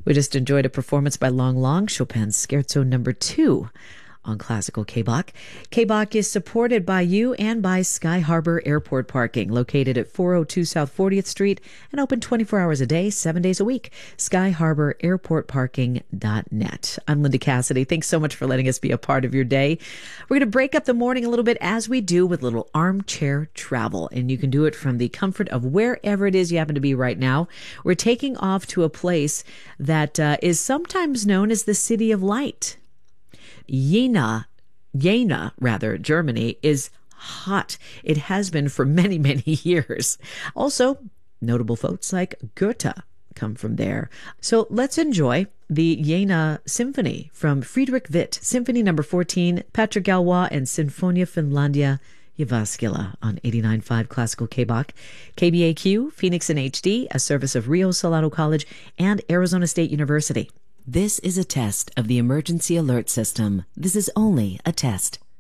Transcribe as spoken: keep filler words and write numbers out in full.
We just enjoyed a performance by Long Long, Chopin's Scherzo number two on Classical K B O C. K B O C is supported by you and by Sky Harbor Airport Parking, located at four oh two South fortieth Street and open twenty-four hours a day, seven days a week. sky harbor airport parking dot net. I'm Linda Cassidy. Thanks so much for letting us be a part of your day. We're going to break up the morning a little bit, as we do with a little armchair travel, and you can do it from the comfort of wherever it is you happen to be right now. We're taking off to a place that uh, is sometimes known as the City of Light. Jena, Jena, rather, Germany, is hot. It has been for many, many years. Also, notable folks like Goethe come from there. So let's enjoy the Jena Symphony from Friedrich Witt, Symphony number fourteen, Patrick Galois, and Sinfonia Finlandia Jyväskylä on eighty-nine point five Classical K B O C. K B A Q, Phoenix in H D, a service of Rio Salado College and Arizona State University. This is a test of the emergency alert system. This is only a test.